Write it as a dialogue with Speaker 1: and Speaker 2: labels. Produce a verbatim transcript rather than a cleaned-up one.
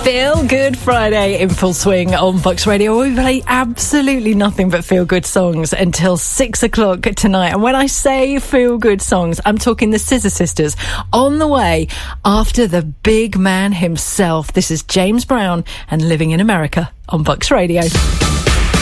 Speaker 1: Feel Good Friday in full swing on Bucks Radio. We play absolutely nothing but feel good songs until six o'clock tonight. And when I say feel good songs, I'm talking the Scissor Sisters on the way after the big man himself. This is James Brown and Living in America on Bucks Radio.